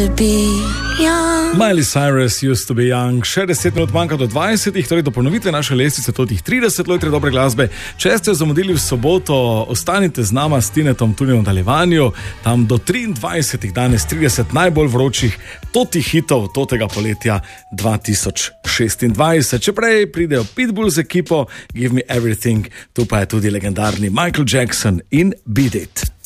Miley Cyrus used to be young. Še 10 minut manjka do 20, torej do ponovitve naše lestvice totih 30 let dobre glasbe. Če ste jo zamudili v soboto, ostanite z nama s Tinetom tudi v nadaljevanju. Tam do 23, danes 30 najbolj vročih totih hitov totega poletja 2026. Če prej pridejo Pitbull z ekipo Give Me Everything, tu pa je tudi legendarni Michael Jackson in Beat It.